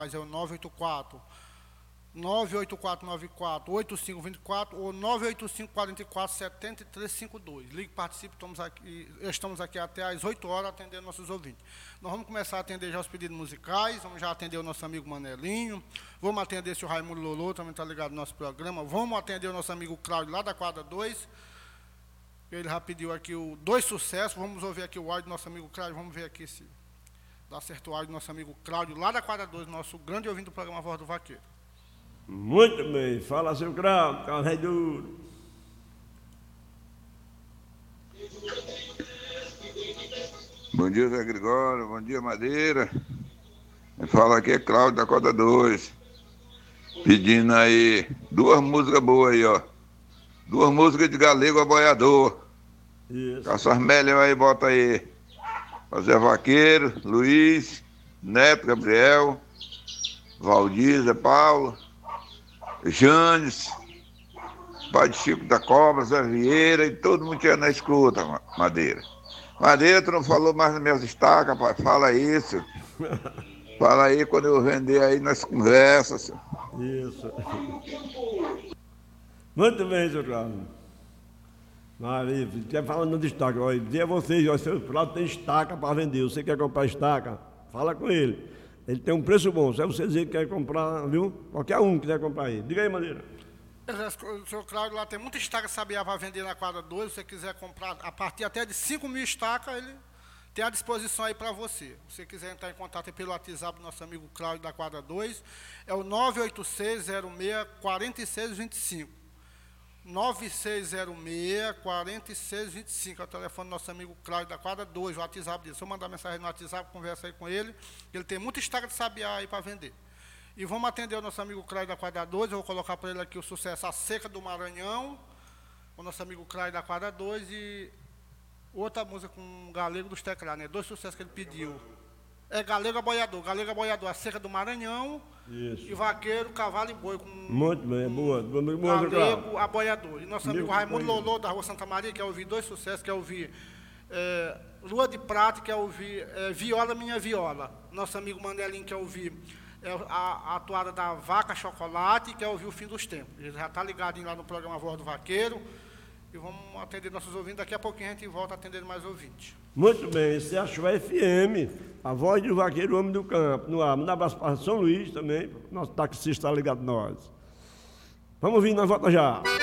é o 984-94-8524 ou 985-44-7352. Ligue, participe, estamos aqui até às 8 horas atendendo nossos ouvintes. Nós vamos começar a atender já os pedidos musicais, vamos já atender o nosso amigo Manelinho, vamos atender se o Raimundo Lolô também está ligado no nosso programa, vamos atender o nosso amigo Cláudio lá da quadra 2, ele já pediu aqui dois sucessos, vamos ouvir aqui o áudio do nosso amigo Cláudio, vamos ver aqui se dá certo o áudio do nosso amigo Cláudio lá da quadra 2, nosso grande ouvinte do programa Voz do Vaqueiro. Muito bem, fala seu Cláudio, carro duro. Bom dia, Zé Gregório, bom dia, Madeira. Fala aqui é Cláudio da Quadra 2, pedindo aí duas músicas boas aí, ó. Duas músicas de Galego a Boiador. Isso. Com suas melhores aí, bota aí. Zé Vaqueiro, Luiz, Neto, Gabriel, Valdir, Zé Paulo, Janes, pai de Chico da Cobra, Zé Vieira e todo mundo que é na escuta, Madeira. Madeira, tu não falou mais nas minhas estacas, pai, fala isso. Fala aí, quando eu vender aí nas conversas. Isso. Muito bem, seu Cláudio. Maria, quer falando de estaca, olha, dizer a vocês, ó, seu Cláudio tem estaca para vender, você quer comprar estaca, fala com ele. Ele tem um preço bom, se você dizer que quer comprar, viu? Qualquer um quiser comprar aí. Diga aí, Madeira. O senhor Cláudio lá tem muita estaca sabiá para vender na quadra 2, se você quiser comprar a partir até de 5.000 estacas, ele tem à disposição aí para você. Se você quiser entrar em contato pelo WhatsApp do nosso amigo Cláudio da quadra 2, é o 98606-4625. 9606-4625, é o telefone do nosso amigo Cláudio da quadra 2, o WhatsApp dele. Se eu mandar mensagem no WhatsApp, conversa aí com ele, ele tem muita estaca de sabiá aí para vender. E vamos atender o nosso amigo Cláudio da quadra 2, eu vou colocar para ele aqui o sucesso A Seca do Maranhão, o nosso amigo Cláudio da quadra 2 e outra música com o Galego dos Teclados, né? Dois sucessos que ele pediu. É Galego a Boiador, A Seca do Maranhão. Isso. E Vaqueiro, Cavalo e Boi. Muito bem, boa. Galego a Boiador. E nosso amigo Raimundo Lolô, da Rua Santa Maria, quer ouvir dois sucessos, quer ouvir Lua de Prata, quer ouvir Viola Minha Viola. Nosso amigo Manelinho quer ouvir a toada da Vaca Chocolate, quer ouvir O Fim dos Tempos. Ele já está ligadinho lá no programa Voz do Vaqueiro. E vamos atender nossos ouvintes. Daqui a pouquinho a gente volta atendendo mais ouvintes. Muito bem, esse é a Chuva FM, a voz do vaqueiro, homem do campo, no ar. Manda abraço para São Luís também, nosso taxista está ligado a nós. Vamos vir, nós volta já.